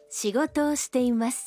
仕事をしています。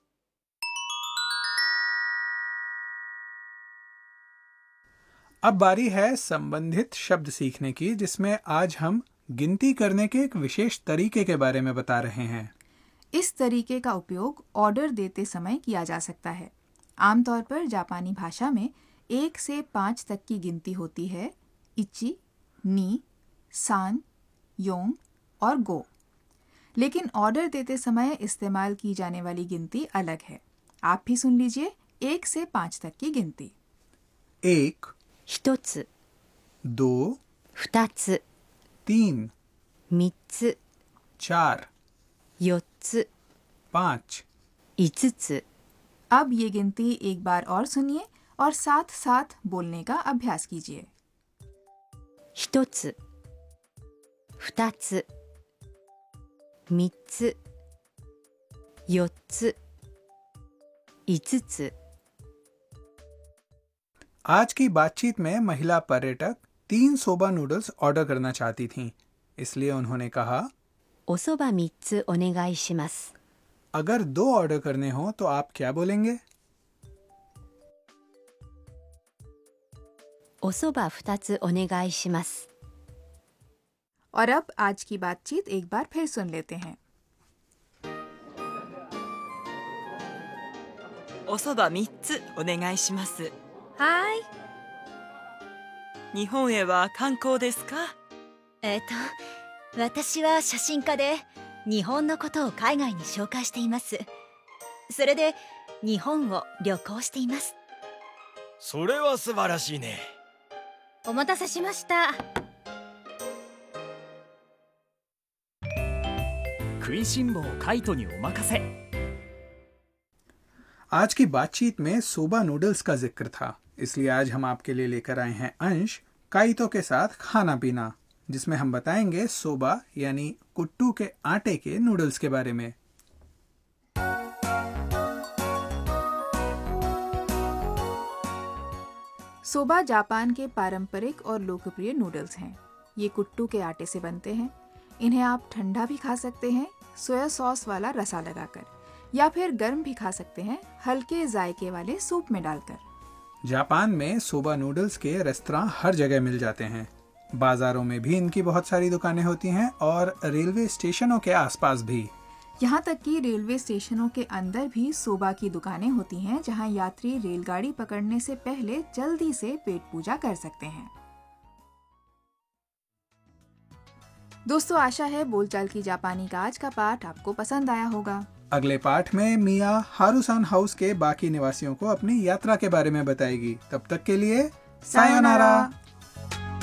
अब बारी है संबंधित शब्द सीखने की, जिसमें आज हम गिनती करने के एक विशेष तरीके के बारे में बता रहे हैं। इस तरीके का उपयोग ऑर्डर देते समय किया जा सकता है। आमतौर पर जापानी भाषा में 1 से 5 तक की गिनती होती है, इची, नी, सान, योंग और गो। लेकिन ऑर्डर देते समय इस्तेमाल की जाने वाली गिनती अलग है। आप भी सुन लीजिए 1 से 5 तक की गिनती। 1, 一つ、 2, 二つ、 3, 三つ、 4, 四つ、 5, 五つ。 अब ये गिनती एक बार और सुनिए और साथ साथ बोलने का अभ्यास कीजिए। 一つ、二つ、三つ、四つ、五つ。 आज की बातचीत में महिला पर्यटक 3 सोबा नूडल्स ऑर्डर करना चाहती थीं। इसलिए उन्होंने कहा, おそば三つお願いします。 अगर 2 ऑर्डर करने हो तो आप क्या बोलेंगे? おそば二つお願いします。 और अब आज की बातचीत एक बार फिर सुन लेते हैं। おそば3つお願いします。 はい。 日本へは観光ですか？ 私は写真家で日本のことを海外に紹介しています。それで日本を旅行しています。 それは素晴らしいね。 お待たせしました。 食いしん坊カイトにお任せ。 आज की बातचीत में सोबा नूडल्स का जिक्र था, इसलिए आज हम आपके लिए लेकर आए हैं अंश काइतो के साथ खाना पीना, जिसमें हम बताएंगे सोबा यानी कुट्टू के आटे के नूडल्स के बारे में। सोबा जापान के पारंपरिक और लोकप्रिय नूडल्स हैं। ये कुट्टू के आटे से बनते हैं। इन्हें आप ठंडा भी खा सकते हैं, सोया सॉस वाला रसा लगाकर, या फिर गर्म भी खा सकते हैं, हल्के जायके वाले सूप में डालकर। जापान में सोबा नूडल्स के रेस्तरां हर जगह मिल जाते हैं। बाजारों में भी इनकी बहुत सारी दुकानें होती हैं और रेलवे स्टेशनों के आसपास भी। यहाँ तक कि रेलवे स्टेशनों के अंदर भी सोबा की दुकानें होती हैं, जहाँ यात्री रेलगाड़ी पकड़ने से पहले जल्दी से पेट पूजा कर सकते हैं। दोस्तों, आशा है बोलचाल की जापानी का आज का पाठ आपको पसंद आया होगा। अगले पाठ में मिया हारुसान हाउस के बाकी निवासियों को अपनी यात्रा के बारे में बताएगी। तब तक के लिए सायोनारा।